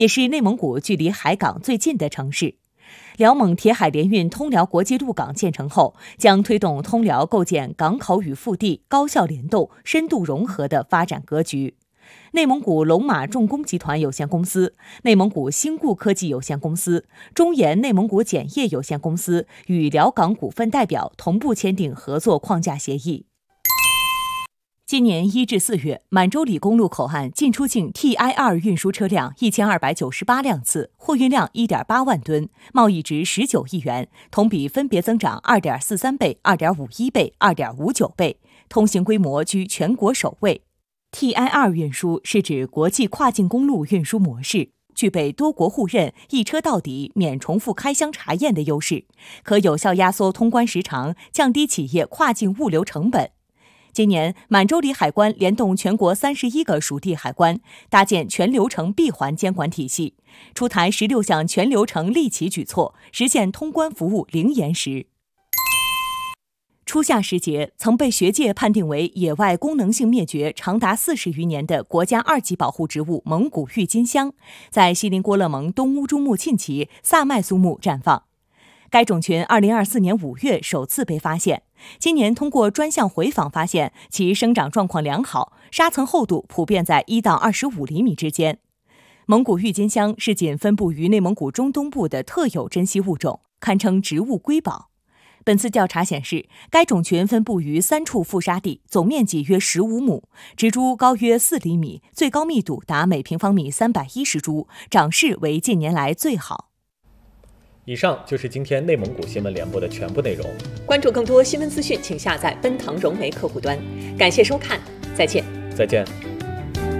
也是内蒙古距离海港最近的城市。辽蒙铁海联运通辽国际陆港建成后，将推动通辽构建港口与腹地高效联动、深度融合的发展格局。内蒙古龙马重工集团有限公司、内蒙古兴固科技有限公司、中研内蒙古碱业有限公司与辽港股份代表同步签订合作框架协议。今年1至4月，满洲里公路口岸进出境 TI2 运输车辆1298辆次，货运量1.8万吨，贸易值19亿元，同比分别增长2.43倍、2.51倍、2.59倍，通行规模居全国首位。TI2 运输是指国际跨境公路运输模式，具备多国互认、一车到底、免重复开箱查验的优势，可有效压缩通关时长，降低企业跨境物流成本。今年，满洲里海关联动全国31个属地海关，搭建全流程闭环监管体系，出台16项全流程利企举措，实现通关服务零延时。初夏时节，曾被学界判定为野外功能性灭绝长达40余年的国家2级保护植物蒙古郁金香，在锡林郭勒盟东乌珠穆沁旗萨麦苏木绽放。该种群2024年5月首次被发现，今年通过专项回访发现其生长状况良好，沙层厚度普遍在1到25厘米之间。蒙古郁金香是仅分布于内蒙古中东部的特有珍稀物种，堪称植物瑰宝。本次调查显示，该种群分布于3处覆沙地，总面积约15亩，植株高约4厘米，最高密度达每平方米310株，长势为近年来最好。 以上就是今天内蒙古新闻联播的全部内容。 关注更多新闻资讯，请下载奔腾融媒客户端。感谢收看，再见。 再见。